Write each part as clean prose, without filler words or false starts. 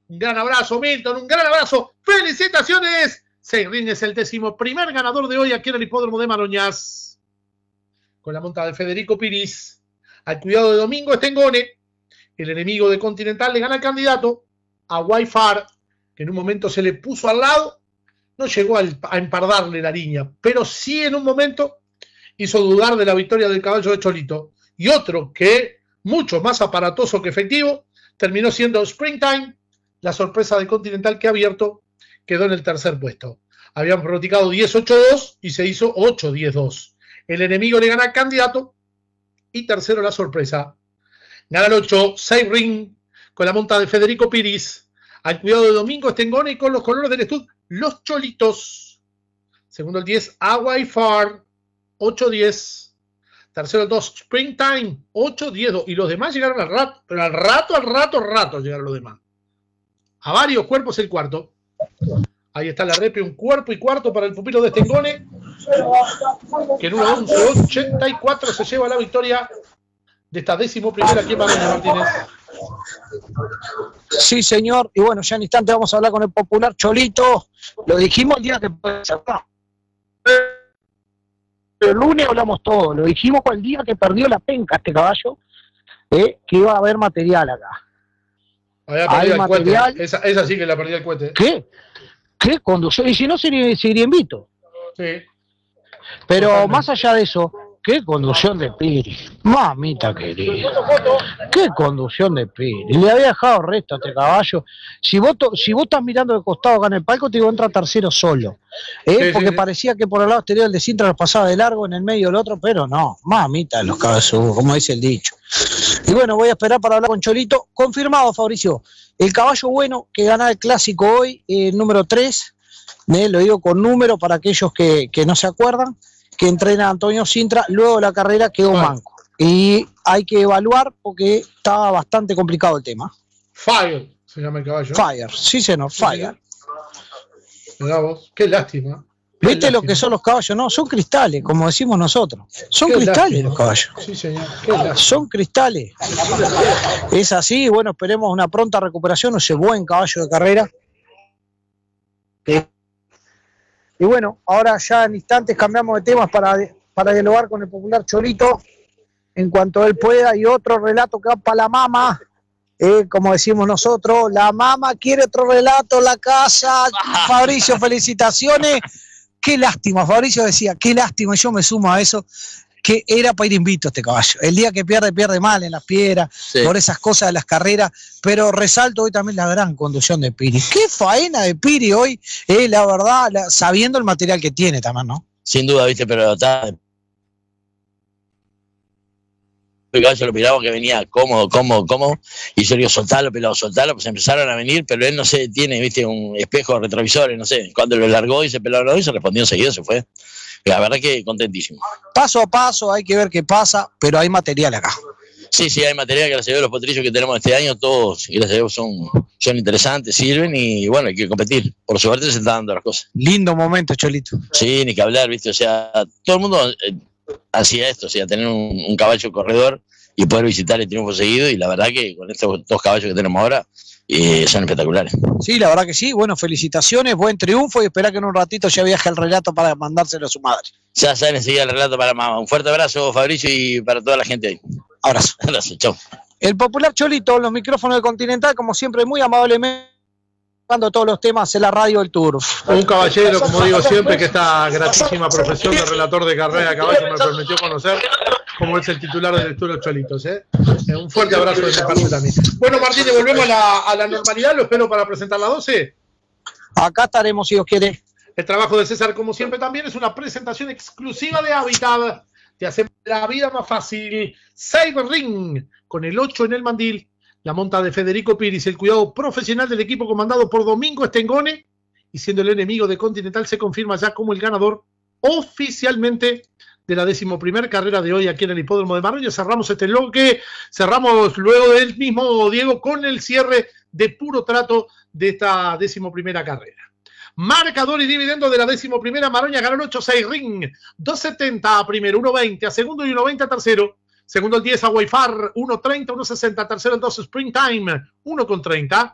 Un gran abrazo, Milton, un gran abrazo. ¡Felicitaciones! Seirin es el 11º ganador de hoy aquí en el hipódromo de Maroñas. Con la monta de Federico Piris. Al cuidado de Domingo Estengone. El enemigo de Continental le gana al candidato a Wi-Fi, que en un momento se le puso al lado. No llegó a empardarle la línea, pero sí en un momento hizo dudar de la victoria del caballo de Cholito. Y otro que, mucho más aparatoso que efectivo, terminó siendo Springtime, la sorpresa de Continental que abierto quedó en el tercer puesto. Habían pronosticado 10-8-2 y se hizo 8-10-2. El enemigo le gana al candidato y tercero la sorpresa. Gana el 8, Seirin, con la monta de Federico Piris, al cuidado de Domingo Estengone y con los colores del Stud, los Cholitos. Segundo el 10, Agua y Far, 8-10. Tercero el 2, Springtime, 8-10. Y los demás llegaron al rato, pero al rato llegaron los demás. A varios cuerpos el cuarto. Ahí está la repe, un cuerpo y cuarto para el pupilo de Estengone, que en 1-11-84 se lleva la victoria de esta 11ª aquí en Maroñas, Martínez. Sí, señor. Y bueno, ya en instante vamos a hablar con el popular Cholito. Lo dijimos el día que puede ser. El lunes hablamos todo. Lo dijimos el día que perdió la penca este caballo, que iba a haber material acá. Hay material. Esa sí que la perdió el cohete. ¿Qué conducción? Y si no, sería invito. Sí. Pero totalmente. Más allá de eso, qué conducción de Piri. Mamita querida. Qué conducción de Piri. Le había dejado resto a este caballo. Si vos estás mirando de costado acá en el palco, te digo, entra tercero solo. Porque parecía que por el lado exterior el de Sintra nos pasaba de largo, en el medio el otro, pero no. Mamita los caballos, como dice el dicho. Y bueno, voy a esperar para hablar con Cholito. Confirmado, Fabricio. El caballo bueno que gana el clásico hoy, número 3, lo digo con número para aquellos que no se acuerdan, que entrena Antonio Sintra, luego de la carrera quedó manco. Y hay que evaluar porque estaba bastante complicado el tema. Fire se llama el caballo. Fire, sí señor, Fire. Mirá vos, qué lástima. ¿Viste lo que son los caballos? No, son cristales, como decimos nosotros. Son cristales los caballos. Sí, señor. Son cristales. Es así, bueno, esperemos una pronta recuperación, ese buen caballo de carrera. Y bueno, ahora ya en instantes cambiamos de temas para dialogar con el popular Cholito en cuanto él pueda. Y otro relato que va para la mama, como decimos nosotros, la mama quiere otro relato, la casa. Fabricio, felicitaciones. Qué lástima, Fabricio decía, qué lástima, y yo me sumo a eso, que era para ir invito este caballo. El día que pierde mal en las piedras, sí, por esas cosas de las carreras, pero resalto hoy también la gran conducción de Piri. Qué faena de Piri hoy, la verdad, sabiendo el material que tiene también, ¿no? Sin duda, viste, pero está... El caballo lo miraba que venía cómodo, y yo le digo, soltalo, pues empezaron a venir, pero él no sé, tiene, viste, un espejo retrovisores, no sé, cuando lo largó y se peló y se respondió enseguida, se fue. La verdad que contentísimo. Paso a paso, hay que ver qué pasa, pero hay material acá. Sí, hay material, gracias a Dios, los potrillos que tenemos este año, todos, gracias a Dios, son interesantes, sirven y bueno, hay que competir. Por suerte se están dando las cosas. Lindo momento, Cholito. Sí, ni que hablar, viste, o sea, todo el mundo hacía esto, o sea, tener un caballo corredor y poder visitar el triunfo seguido, y la verdad que con estos 2 caballos que tenemos ahora son espectaculares. Sí, la verdad que sí, bueno, felicitaciones, buen triunfo, y espera que en un ratito ya viaje el relato para mandárselo a su madre. Ya sale enseguida el relato para mamá. Un fuerte abrazo, Fabricio, y para toda la gente ahí. Abrazo. Abrazo, chau. El popular Cholito, los micrófonos de Continental, como siempre, muy amablemente dando todos los temas en la radio del Turf. Un caballero, como digo siempre, que esta gratísima profesión de relator de carrera de caballo me permitió conocer, como es el titular del Estudio Cholitos. Un fuerte abrazo de mi parte también. Bueno, Martínez, volvemos a la normalidad, lo espero para presentar la 12. Acá estaremos, si Dios quiere. El trabajo de César, como siempre, también es una presentación exclusiva de Habitat. Te hace la vida más fácil. Seirin, con el 8 en el mandil. La monta de Federico Piris, el cuidado profesional del equipo comandado por Domingo Estengone, y siendo el enemigo de Continental, se confirma ya como el ganador oficialmente de la 11ª carrera de hoy aquí en el hipódromo de Maroñas. Cerramos este bloque, cerramos luego del mismo Diego con el cierre de puro trato de esta 11ª carrera. Marcador y dividendo de la 11ª, Maroñas ganó el 8, Seirin, 2.70 a primero, 1.20 a segundo y 1.20 a tercero. Segundo el 10 a Wi-Fi, 1.30, 1.60. Tercero el 2 Springtime, 1.30.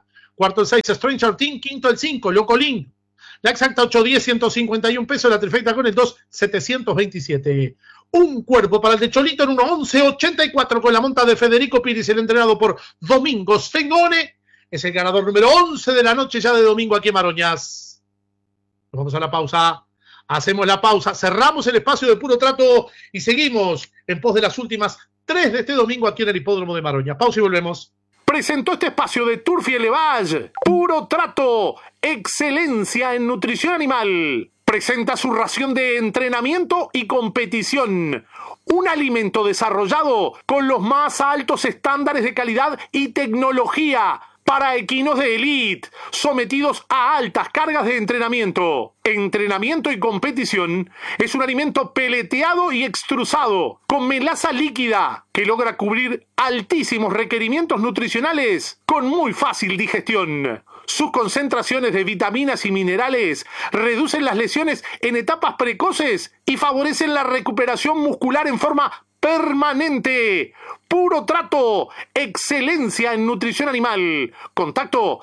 Cuarto el 6, Stranger Things. Quinto el 5, Locolín. La exacta 810, 151 pesos. La trifecta con el 2, 727. Un cuerpo para el de Cholito en 1:11.84 con la monta de Federico Piris, el entrenado por Domingo Stengone. Es el ganador número 11 de la noche ya de domingo aquí en Maroñas. Nos vamos a la pausa. Hacemos la pausa, cerramos el espacio de Puro Trato y seguimos en pos de las últimas 3 de este domingo aquí en el Hipódromo de Maroña. Pausa y volvemos. Presentó este espacio de Turf y Elevage. Puro Trato, excelencia en nutrición animal. Presenta su ración de entrenamiento y competición. Un alimento desarrollado con los más altos estándares de calidad y tecnología para equinos de elite, sometidos a altas cargas de entrenamiento. Entrenamiento y competición es un alimento peleteado y extrusado, con melaza líquida, que logra cubrir altísimos requerimientos nutricionales con muy fácil digestión. Sus concentraciones de vitaminas y minerales reducen las lesiones en etapas precoces y favorecen la recuperación muscular en forma permanente. Puro Trato, excelencia en nutrición animal. Contacto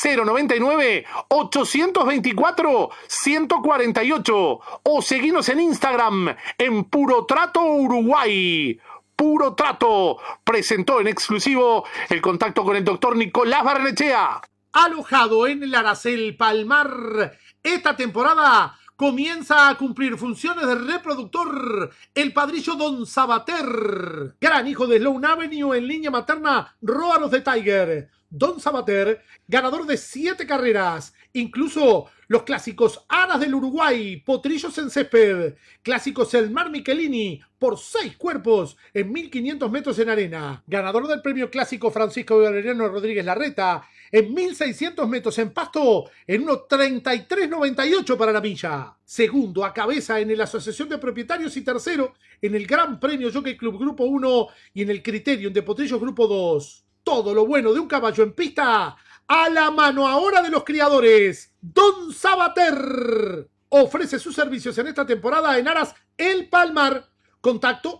099-824-148 o seguinos en Instagram en Puro Trato Uruguay. Puro Trato presentó en exclusivo el contacto con el doctor Nicolás Barnechea. Alojado en el Aracel Palmar, esta temporada comienza a cumplir funciones de reproductor el padrillo Don Sabater, gran hijo de Sloan Avenue en línea materna Róaros de Tiger. Don Sabater, ganador de 7 carreras, incluso los clásicos Aras del Uruguay, Potrillos en Césped, clásicos El Mar Michelini, por 6 cuerpos en 1500 metros en arena, ganador del premio clásico Francisco Valeriano Rodríguez Larreta, en 1600 metros en pasto, en 1:33.98 para la milla. Segundo a cabeza en la Asociación de Propietarios y tercero en el Gran Premio Jockey Club Grupo 1 y en el Criterium de Potrillos Grupo 2. Todo lo bueno de un caballo en pista a la mano ahora de los criadores. Don Sabater ofrece sus servicios en esta temporada en Aras El Palmar. Contacto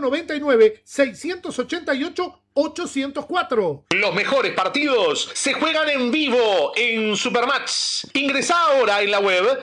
099-688-804. Los mejores partidos se juegan en vivo en Supermatch. Ingresá ahora en la web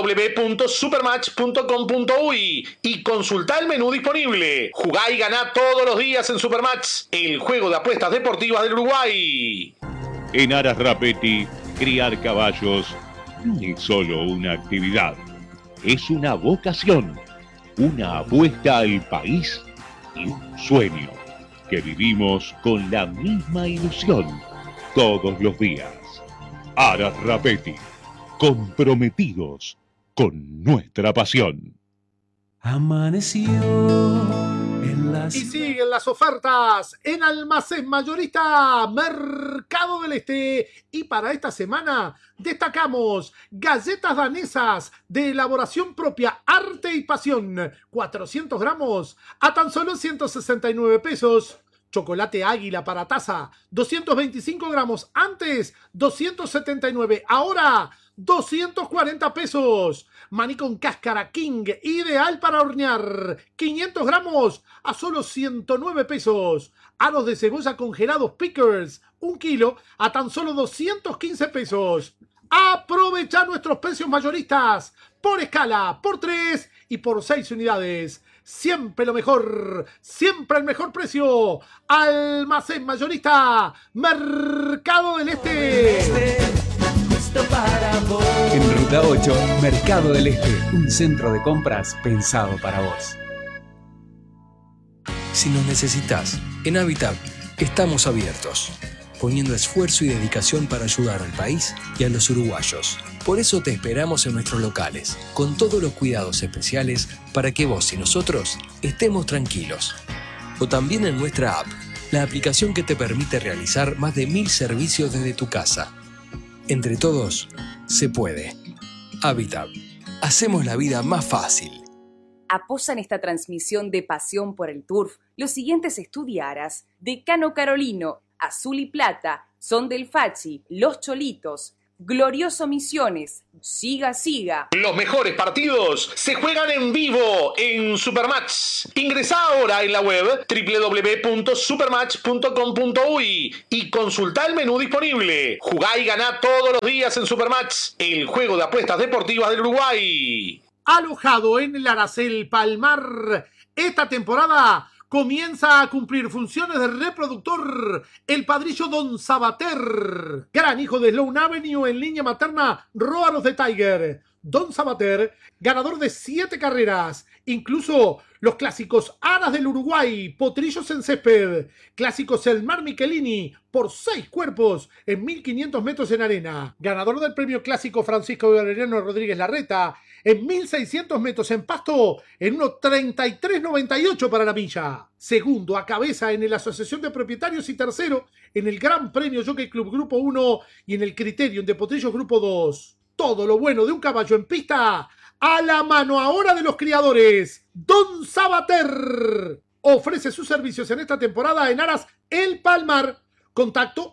www.supermatch.com.uy y consultá el menú disponible. Jugá y ganá todos los días en Supermatch, el juego de apuestas deportivas del Uruguay. En Aras Rapetti, criar caballos no es solo una actividad, es una vocación, una apuesta al país y un sueño que vivimos con la misma ilusión todos los días. Aras Rapetti, comprometidos con nuestra pasión. Amaneció en las... Y siguen las ofertas en Almacén Mayorista Mercado del Este. Y para esta semana destacamos galletas danesas de elaboración propia, arte y pasión. 400 gramos a tan solo 169 pesos. Chocolate Águila para taza, 225 gramos. Antes, 279. Ahora, 240 pesos. Maní con cáscara King, ideal para hornear. 500 gramos a solo 109 pesos. Aros de cebolla congelados Pickers, 1 kilo a tan solo 215 pesos. Aprovecha nuestros precios mayoristas por escala, por 3 y por 6 unidades. Siempre lo mejor, siempre el mejor precio. Almacén Mayorista Mercado del Este. En Ruta 8, Mercado del Este, un centro de compras pensado para vos. Si nos necesitas, en Habitat estamos abiertos, poniendo esfuerzo y dedicación para ayudar al país y a los uruguayos. Por eso te esperamos en nuestros locales, con todos los cuidados especiales para que vos y nosotros estemos tranquilos. O también en nuestra app, la aplicación que te permite realizar más de 1000 servicios desde tu casa. Entre todos, se puede. Habitat. Hacemos la vida más fácil. Apoyan esta transmisión de Pasión por el Turf los siguientes estudiaras: Decano Carolino, Azul y Plata, Son del Fachi, Los Cholitos, Glorioso Misiones. Siga, siga. Los mejores partidos se juegan en vivo en Supermatch. Ingresá ahora en la web www.supermatch.com.uy y consultá el menú disponible. Jugá y ganá todos los días en Supermatch, el juego de apuestas deportivas del Uruguay. Alojado en el Aracel Palmar, esta temporada comienza a cumplir funciones de reproductor el padrillo Don Sabater, gran hijo de Sloan Avenue en línea materna Roar of the Tiger. Don Sabater, ganador de 7 carreras, incluso los clásicos Aras del Uruguay, Potrillos en Césped, clásicos El Mar Michelini, por 6 cuerpos en 1500 metros en arena, ganador del premio clásico Francisco Valeriano Rodríguez Larreta, en 1600 metros en pasto, en 1.33.98 para la milla. Segundo a cabeza en la Asociación de Propietarios y tercero en el Gran Premio Jockey Club Grupo 1 y en el Criterium de Potrillos Grupo 2. Todo lo bueno de un caballo en pista, a la mano ahora de los criadores. Don Sabater ofrece sus servicios en esta temporada en Aras El Palmar. Contacto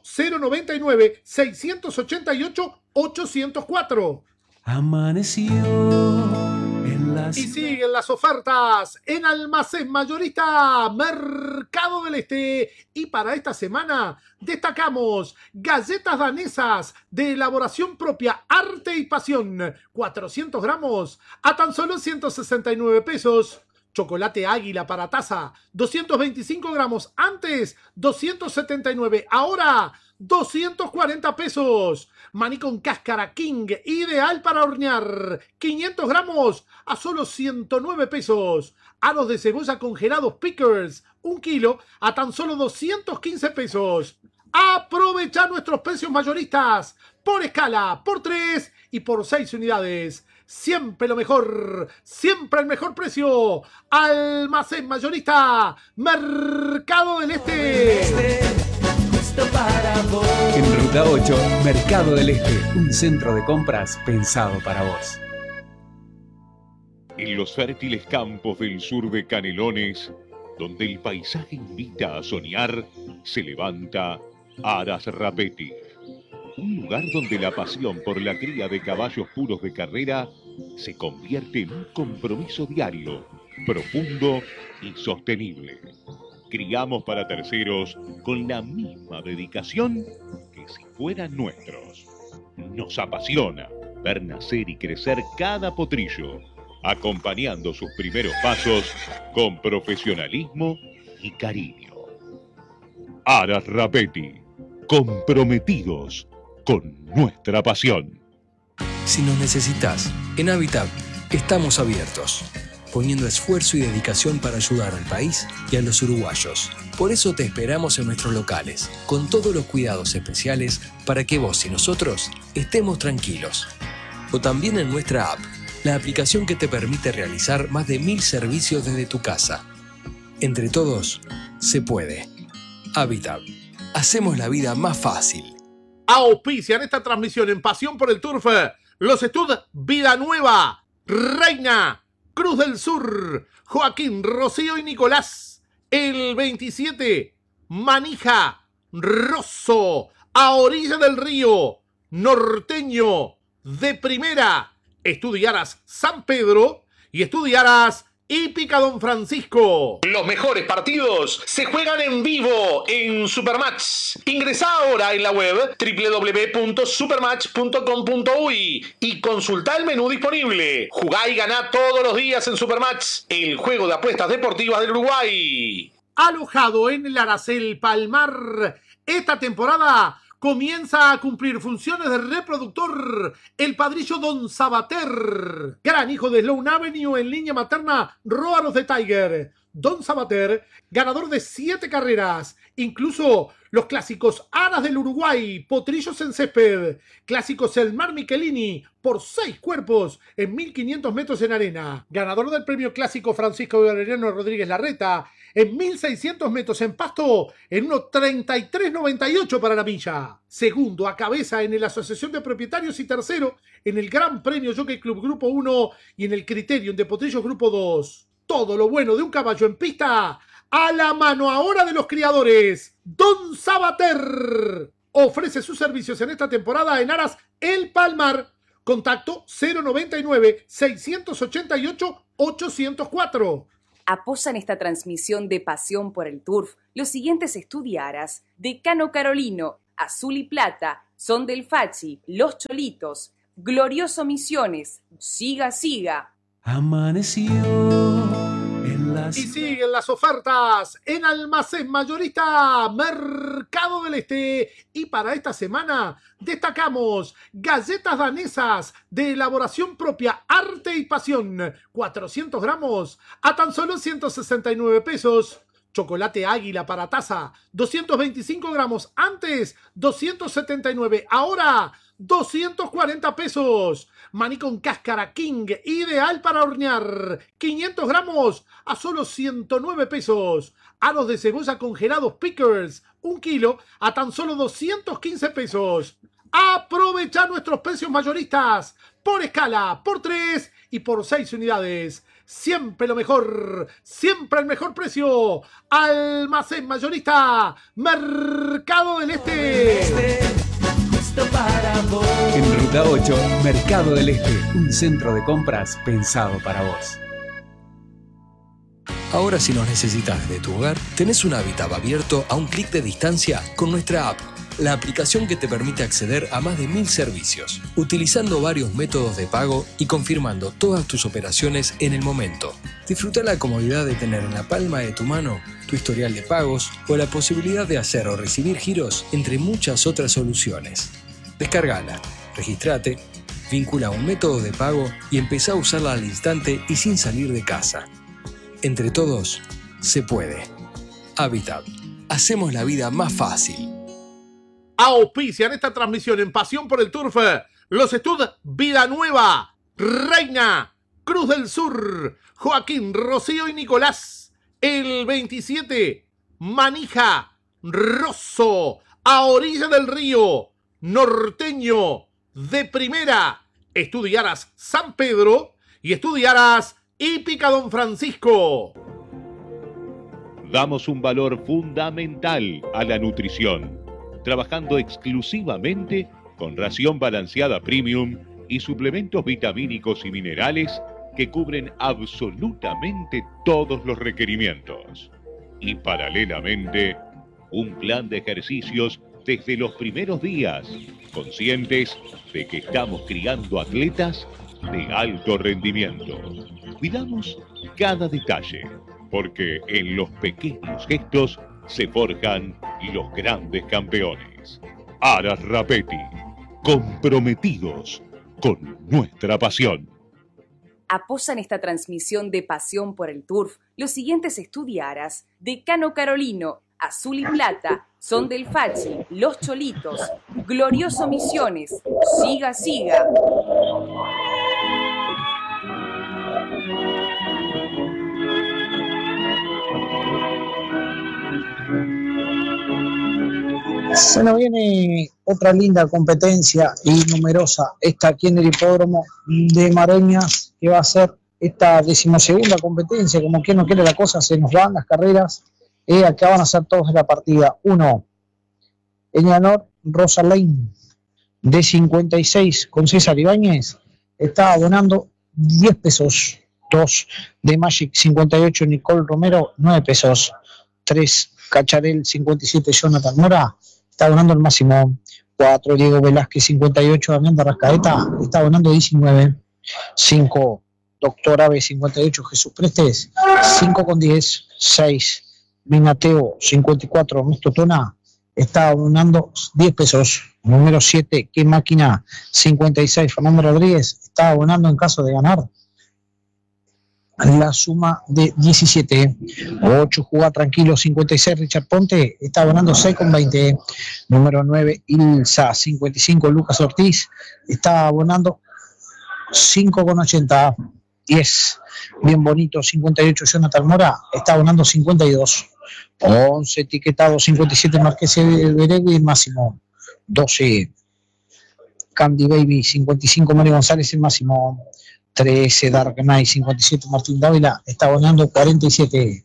099-688-804. Amaneció en la Y siguen las ofertas en Almacén Mayorista Mercado del Este. Y para esta semana destacamos galletas danesas de elaboración propia, arte y pasión, 400 gramos a tan solo 169 pesos. Chocolate Águila para taza, 225 gramos, antes 279, ahora 240 pesos. Maní con cáscara King, ideal para hornear, 500 gramos a solo 109 pesos. Aros de cebolla congelados Pickers, 1 kilo a tan solo 215 pesos. Aprovecha nuestros precios mayoristas por escala, por 3 y por 6 unidades. Siempre lo mejor, siempre el mejor precio. Almacén Mayorista Mercado del Este. En Ruta 8, Mercado del Este, un centro de compras pensado para vos. En los fértiles campos del sur de Canelones, donde el paisaje invita a soñar, se levanta Aras Rapetti. Un lugar donde la pasión por la cría de caballos puros de carrera se convierte en un compromiso diario, profundo y sostenible. Criamos para terceros con la misma dedicación que si fueran nuestros. Nos apasiona ver nacer y crecer cada potrillo, acompañando sus primeros pasos con profesionalismo y cariño. Aras Rapetti, comprometidos con nuestra pasión. Si nos necesitas, en Habitat estamos abiertos, poniendo esfuerzo y dedicación para ayudar al país y a los uruguayos. Por eso te esperamos en nuestros locales, con todos los cuidados especiales para que vos y nosotros estemos tranquilos. O también en nuestra app, la aplicación que te permite realizar más de 1000 servicios desde tu casa. Entre todos, se puede. Habitat. Hacemos la vida más fácil. Auspician esta transmisión en Pasión por el Turf los Stud Vida Nueva, Reina, Cruz del Sur, Joaquín, Rocío y Nicolás. El 27, Manija, Rosso, a orilla del río, Norteño, de primera, Estudiaras San Pedro y Estudiaras Hípica Don Francisco. Los mejores partidos se juegan en vivo en Supermatch. Ingresá ahora en la web www.supermatch.com.uy y consultá el menú disponible. Jugá y ganá todos los días en Supermatch, el juego de apuestas deportivas del Uruguay. Alojado en el Aracel Palmar, esta temporada comienza a cumplir funciones de reproductor el padrillo Don Sabater, gran hijo de Sloan Avenue en línea materna Roar of the Tiger. Don Sabater, ganador de 7 carreras, incluso los clásicos Aras del Uruguay, Potrillos en Césped, clásicos El Mar Michelini, por 6 cuerpos en 1500 metros en arena, ganador del premio clásico Francisco Valeriano Rodríguez Larreta, en 1600 metros en pasto, en 1.33.98 para la milla. Segundo a cabeza en la Asociación de Propietarios y tercero en el Gran Premio Jockey Club Grupo 1 y en el Criterium de Potrillos Grupo 2. Todo lo bueno de un caballo en pista, a la mano ahora de los criadores. Don Sabater ofrece sus servicios en esta temporada en Aras El Palmar. Contacto 099-688-804. Apoyan esta transmisión de Pasión por el Turf los siguientes estudiaras: Decano Carolino, Azul y Plata, Son del Fachi, Los Cholitos, Glorioso Misiones, Siga Siga. Amaneció en las... Y siguen las ofertas en Almacén Mayorista Mercado del Este. Y para esta semana destacamos galletas danesas de elaboración propia, arte y pasión, 400 gramos a tan solo 169 pesos. Chocolate Águila para taza, 225 gramos, antes 279, ahora 240 pesos. Maní con cáscara King, ideal para hornear, 500 gramos a solo 109 pesos. Aros de cebolla congelados Pickers, 1 kilo a tan solo 215 pesos. Aprovecha nuestros precios mayoristas por escala, por 3 y por 6 unidades. Siempre lo mejor, siempre el mejor precio. Almacén Mayorista Mercado del Este. En Ruta 8, Mercado del Este, un centro de compras pensado para vos. Ahora, si nos necesitas desde tu hogar, tenés un Habitat abierto a un clic de distancia con nuestra app, la aplicación que te permite acceder a más de 1000 servicios, utilizando varios métodos de pago y confirmando todas tus operaciones en el momento. Disfruta la comodidad de tener en la palma de tu mano tu historial de pagos o la posibilidad de hacer o recibir giros, entre muchas otras soluciones. Descárgala, registrate, vincula un método de pago y empezá a usarla al instante y sin salir de casa. Entre todos, se puede. Habitat. Hacemos la vida más fácil. Auspician esta transmisión en Pasión por el Turf los estudios Vida Nueva, Reina, Cruz del Sur, Joaquín, Rocío y Nicolás. El 27, Manija, Rosso, a orilla del río, Norteño, de Primera, Estudiaras San Pedro y Estudiaras Hípica Don Francisco. Damos un valor fundamental a la nutrición, trabajando exclusivamente con ración balanceada premium y suplementos vitamínicos y minerales que cubren absolutamente todos los requerimientos. Y paralelamente, un plan de ejercicios desde los primeros días, conscientes de que estamos criando atletas de alto rendimiento. Cuidamos cada detalle, porque en los pequeños gestos se forjan los grandes campeones. Aras Rapetti, comprometidos con nuestra pasión. Apoyan esta transmisión de Pasión por el Turf los siguientes estudiaras: Decano Carolino, Azul y Plata, Son del Fachi, Los Cholitos, Glorioso Misiones, Siga Siga. Se nos viene otra linda competencia y numerosa, esta aquí en el hipódromo de Maroñas, que va a ser esta 12ª competencia. Como quien no quiere la cosa, se nos van las carreras. Acá van a ser todos de la partida. 1, Eñanor Rosa Lane, de 56, con César Ibáñez, está abonando 10 pesos. 2, de Magic 58, Nicole Romero, 9 pesos. 3, Cacharel 57, Jonathan Mora, está abonando el máximo. 4, Diego Velázquez 58, Damián de Rascaeta, está abonando 19. 5, Doctor Ave 58, Jesús Prestes, 5 con 10. 6, Vinateo 54, Ernesto Tona, está abonando 10 pesos. Número 7, Qué Máquina 56, Fernando Rodríguez, está abonando en caso de ganar la suma de 17. 8, Juega Tranquilo 56, Richard Ponte, está abonando 6,20. Número 9, Ilsa 55, Lucas Ortiz, está abonando 5,80. 10, Bien Bonito 58, Jonathan Mora, está abonando 52. 11, Etiquetado 57, Marqués Beregui, el máximo. 12, Candy Baby 55, Mario González, el máximo. 13, Dark Knight 57, Martín Dávila, está abonando 47.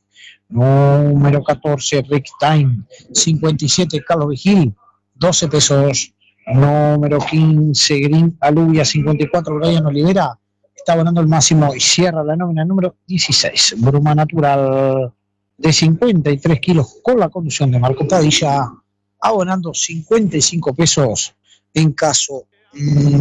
Número 14, Rick Time 57, Carlos Vigil, 12 pesos. Número 15, Green Alubia 54, Brian Olivera, está abonando el máximo y cierra la nómina número 16. Bruma Natural de 53 kilos con la conducción de Marco Padilla, abonando 55 pesos en caso